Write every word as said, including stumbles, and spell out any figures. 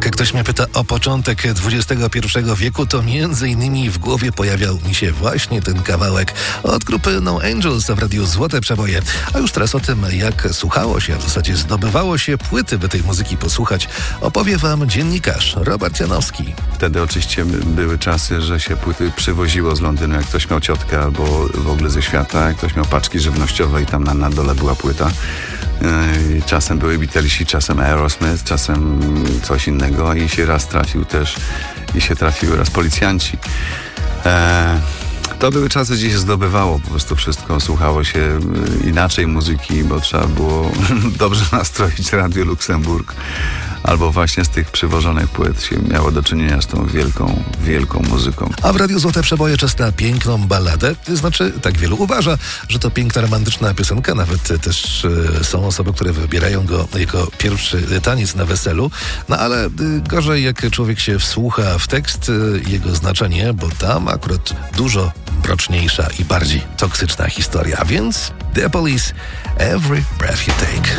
Jak ktoś mnie pyta o początek dwudziestego pierwszego wieku, to między innymi w głowie pojawiał mi się właśnie ten kawałek od grupy No Angels w radiu Złote Przeboje. A już teraz o tym, jak słuchało się, a w zasadzie zdobywało się płyty, by tej muzyki posłuchać, opowie wam dziennikarz Robert Janowski. Wtedy oczywiście były czasy, że się płyty przywoziło z Londynu, jak ktoś miał ciotkę albo w ogóle ze świata, jak ktoś miał paczki żywnościowe i tam na, na dole była płyta. Yy, czasem były Beatlesi, czasem Aerosmith, czasem coś innego i się raz trafił też i się trafiły raz policjanci. Eee, to były czasy, gdzie się zdobywało po prostu wszystko, słuchało się inaczej muzyki, bo trzeba było dobrze nastroić Radio Luksemburg. Albo właśnie z tych przywożonych płyt się miało do czynienia z tą wielką, wielką muzyką. A w Radiu Złote Przeboje czas na piękną balladę. Znaczy, tak wielu uważa, że to piękna, romantyczna piosenka. Nawet też y, są osoby, które wybierają go jako pierwszy taniec na weselu. No ale y, gorzej, jak człowiek się wsłucha w tekst, y, jego znaczenie, bo tam akurat dużo mroczniejsza i bardziej toksyczna historia. A więc The Police, Every Breath You Take.